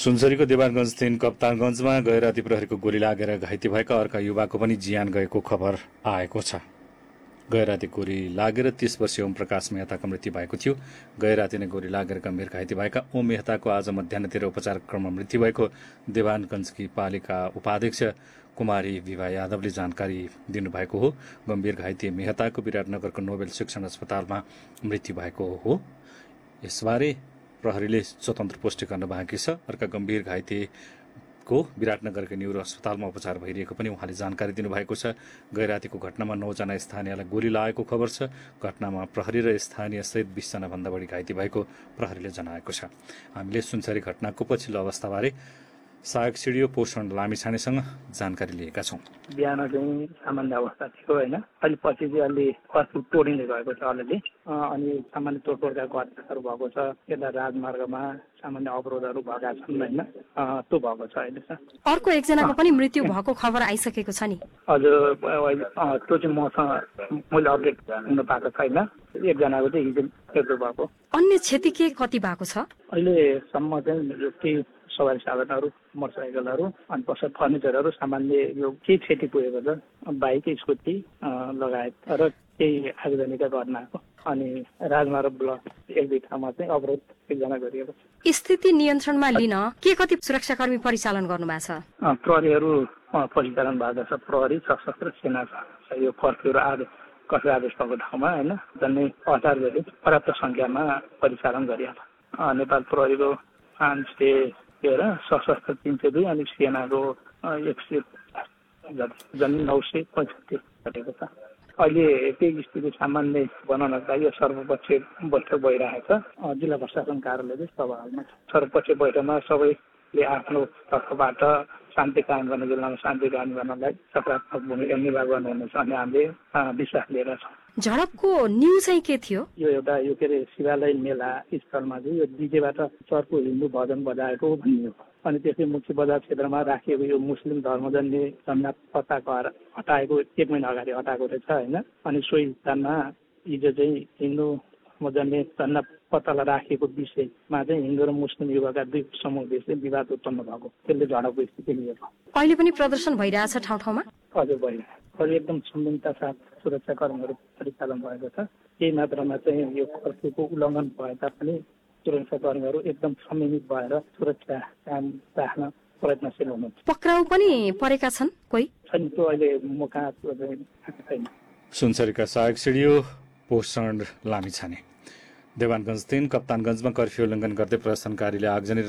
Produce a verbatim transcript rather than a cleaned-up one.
सुनसरीको देवानगञ्ज तीन कप्तानगञ्जमा गएर राति प्रहरीको गोली लागेर घाइते भएका अर्का युवाको पनि ज्यान गएको खबर आएको छ। गएर राति गोली लागेर तीस वर्षीय ओम प्रकाश मेहताको मृत्यु भएको थियो। गएर राति नै गोली लागेर गम्भीर घाइते भएका ओम मेहताको आज मध्याहतिर उपचार क्रममा मृत्यु भएको देवानगञ्जकी पालिका उपाध्यक्ष कुमारी विभा यादवले जानकारी दिनुभएको हो। गम्भीर घाइते मेहताको विराटनगरको नोबेल शिक्षण अस्पतालमा मृत्यु भएको हो। यसबारे प्रहरीले स्वतन्त्र पुष्टि गर्न बाँकी छ। अर्का गम्भीर घाइतेको विराटनगरको न्युरो अस्पतालमा उपचार भइरहेको पनि उहाँले जानकारी दिनुभएको छ। गैर रातिको घटनामा नौजना स्थानीयलाई गोली लागेको खबर छ। घटनामा प्रहरी र स्थानीय सहित बीसजना भन्दा बढी घाइते भएको प्रहरीले जनाएको छ। हामीले सुनसरी घटनाको पछिल्लो अवस्थाबारे सहायक सिडिओ पोषण लामिछानेसँग जानकारी लिएका छौँ। बिहान चाहिँ सामान्य अवस्था थियो होइन, अहिले पछि चाहिँ अलि कर्फ्यू तोडिँदै गएको छ अलरेडी, अनि सामान्य तोडफोडका घटनाहरू भएको छ। यता राजमार्गमा सामान्य अवरोधहरू भएका छन् होइन, त्यो भएको छ अहिले चाहिँ। अर्को एकजनाको पनि मृत्यु भएको खबर आइसकेको छ नि? हजुर, त्यो चाहिँ मसँग मैले अपडेट हुन पाएको छैन। एकजनाको चाहिँ हिजो मृत्यु भएको। अन्य क्षति के कति भएको छ अहिलेसम्म चाहिँ? केही सवारी साधनहरू, मोटरसाइकलहरू अनि पसल फर्निचरहरू सामान्य यो केही क्षति पुगेको छ, बाइक स्कुटी लगायत र केही आगजनीका घटनाको। अनि राजमार्ग ब्लक एक दुई ठाउँमा चाहिँ अवरोध एकजना गरिएको छ। स्थिति नियन्त्रणमा लिन के कति सुरक्षाकर्मी परिचालन गर्नु भएको छ? प्रहरीहरू परिचालन भएको छ। प्रहरी सशस्त्र सेना छ। यो कर्फ्यू र आदेश कर्फ्यू आदेश भएको ठाउँमा होइन झन्डै अठार गरी पर्याप्त सङ्ख्यामा परिचालन गरिएको छ। नेपाल प्रहरीको पाँच सय तेह्र, सशस्त्र तीन सय दुई अनि सेनाको एक सय झन् नौ सय पैँसठी घटेको छ। अहिले त्यही स्थिति सामान्य बनाउनका लागि यो सर्वपक्षीय बैठक भइरहेको छ। जिल्ला प्रशासन कार्यालयले सभामा सर्वपक्षीय बैठकमा सबैले आफ्नो तर्फबाट शान्ति कायम गर्न, जिल्लामा शान्ति कायम गर्नलाई सकारात्मक भूमिका निर्वाह गर्नुहुनेछ अनि हामीले विश्वास लिएका छौँ। झडपको न्युज चाहिँ के थियो? यो एउटा यो के अरे शिवालय मेला स्थलमा चाहिँ यो डिजेबाट चर्को हिन्दू भजन बजाएको भन्ने हो। अनि त्यसै मुख्य बजार क्षेत्रमा राखिएको यो मुस्लिम धर्मजन्य झन्डा पताका हटाएको एक महिना अगाडि हटाएको रहेछ होइन। अनि सोही स्थानमा हिजो चाहिँ हिन्दू धर्मजन्य झन्डा पताला राखिएको विषयमा चाहिँ हिन्दू र मुस्लिम युवाका दुई समूह बिचले विवाद उत्पन्न भएको, त्यसले झडपको स्थिति लिएको। अहिले पनि प्रदर्शन भइरहेछ ठाउँ ठाउँमा? हजुर भइरहेछ। अहिले एकदम संयमता साथ सुरक्षाकर्मीहरू परिचालन भएको छ। केही मात्रामा चाहिँ यो कर्फ्यूको उल्लङ्घन भए तापनि सुरक्षाकर्मीहरू एकदम संयमित भएर सुरक्षा काम राख्न प्रयत्नशील हुनुहुन्छ। पक्राउ पनि परेका छन् कोही? छैन, त्यो अहिले म कहाँ छैन। सुनसरीका सहायक सिडिओ पोषण लामिछाने। देवानगञ्ज तीन कप्तानगञ्जमा कर्फ्यू उल्लङ्घन गर्दै प्रदर्शनकारीले आगजनी